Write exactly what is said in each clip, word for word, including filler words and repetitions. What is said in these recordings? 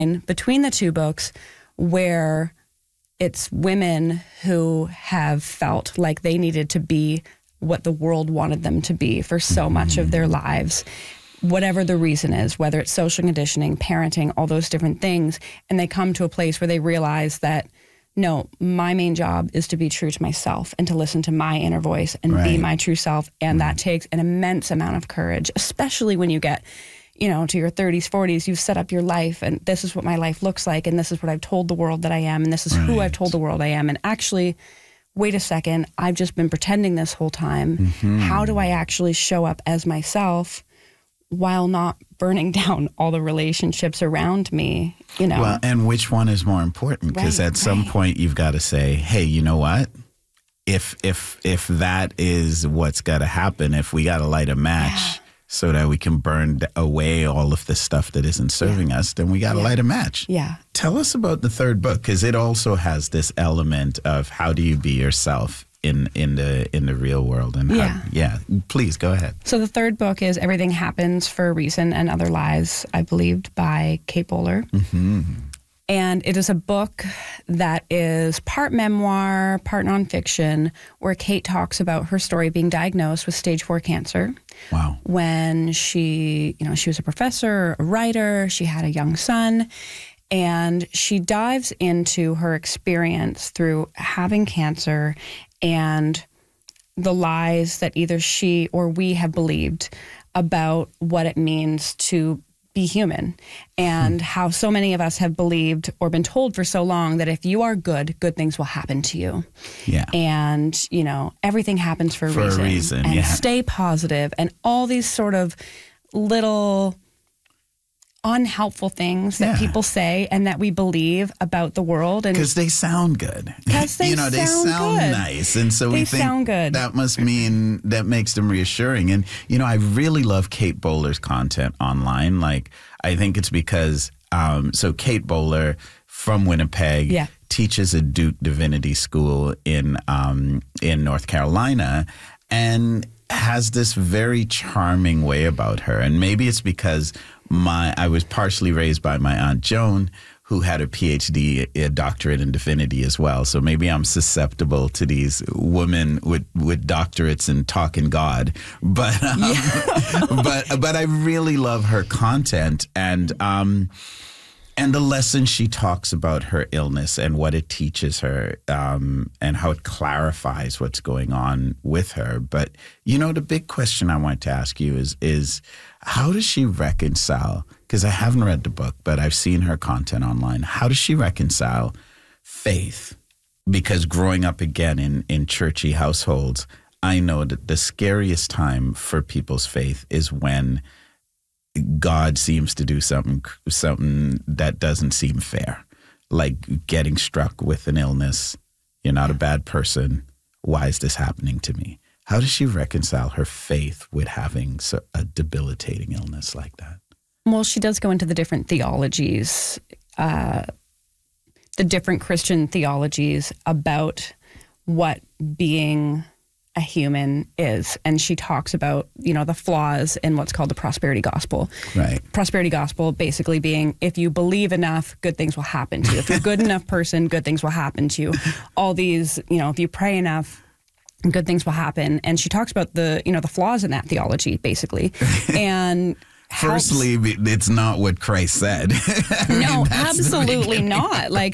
between the two books where it's women who have felt like they needed to be what the world wanted them to be for so much of their lives, whatever the reason is, whether it's social conditioning, parenting, all those different things. And they come to a place where they realize that, no, my main job is to be true to myself and to listen to my inner voice and Right. be my true self. And that takes an immense amount of courage, especially when you get, you know, to your thirties, forties, you've set up your life and this is what my life looks like. And this is what I've told the world that I am. And this is who Right. I've told the world I am. And actually, wait a second, I've just been pretending this whole time. Mm-hmm. How do I actually show up as myself while not burning down all the relationships around me, you know? Well, and which one is more important? Because Right, at some right. point you've got to say, hey, you know what? If if if that is what's got to happen, if we got to light a match Yeah. so that we can burn d- away all of the stuff that isn't serving us, then we got to Yeah. light a match. Yeah. Tell us about the third book, because it also has this element of how do you be yourself in in the in the real world, and Yeah. how, yeah. Please go ahead. So the third book is Everything Happens for a Reason and Other Lies, I believed, by Kate Bowler. Mm-hmm. And it is a book that is part memoir, part nonfiction, where Kate talks about her story being diagnosed with stage four cancer. Wow. When she, you know, she was a professor, a writer, she had a young son, and she dives into her experience through having cancer and the lies that either she or we have believed about what it means to be human, and how so many of us have believed or been told for so long that if you are good, good things will happen to you. Yeah. And, you know, everything happens for a For a reason. reason, and yeah. stay positive, and all these sort of little unhelpful things that Yeah. people say and that we believe about the world. And Because they sound good. 'Cause they you know, they sound sound good. nice. And so we They think sound good. that must mean that makes them reassuring. And, you know, I really love Kate Bowler's content online. Like, I think it's because, um, so Kate Bowler from Winnipeg Yeah. teaches at Duke Divinity School in um, in North Carolina, and has this very charming way about her. And maybe it's because my I was partially raised by my Aunt Joan, who had a P H D, a doctorate in divinity as well. So maybe I'm susceptible to these women with, with doctorates in talking God. But um, but but I really love her content, and um and the lessons she talks about her illness and what it teaches her, um, and how it clarifies what's going on with her. But, you know, the big question I want to ask you is, is how does she reconcile, because I haven't read the book, but I've seen her content online. How does she reconcile faith? Because growing up again in, in churchy households, I know that the scariest time for people's faith is when God seems to do something something that doesn't seem fair, like getting struck with an illness. You're not a bad person. Why is this happening to me? How does she reconcile her faith with having so, a debilitating illness like that? well, she does go into the different theologies, uh, the different Christian theologies about what being a human is. And she talks about, you know, the flaws in what's called the prosperity gospel. Right. Prosperity gospel basically being, if you believe enough, good things will happen to you. If you're a good enough person, good things will happen to you. All these, you know, if you pray enough, good things will happen. And she talks about the, you know, the flaws in that theology, basically. And helps- Firstly, it's not what Christ said. I mean, no, that's the absolutely beginning. not. Like,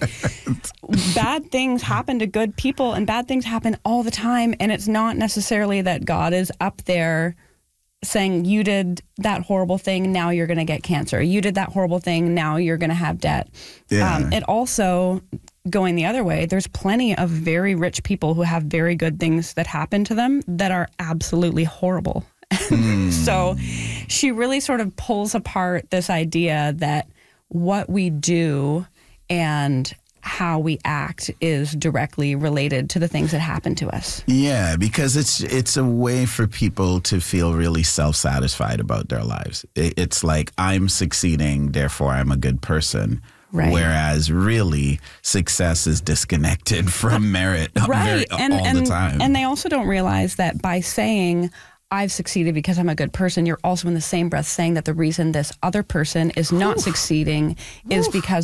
bad things happen to good people, and bad things happen all the time. And it's not necessarily that God is up there saying, you did that horrible thing, now you're going to get cancer. You did that horrible thing, now you're going to have debt. Yeah. Um, it also, going the other way, there's plenty of very rich people who have very good things that happen to them that are absolutely horrible. Mm. So she really sort of pulls apart this idea that what we do and how we act is directly related to the things that happen to us. Yeah, because it's it's a way for people to feel really self-satisfied about their lives. It, it's like, I'm succeeding, therefore I'm a good person. Right. Whereas really, success is disconnected from merit Right. very, and, all and, the time. And they also don't realize that by saying, I've succeeded because I'm a good person, you're also in the same breath saying that the reason this other person is not succeeding is because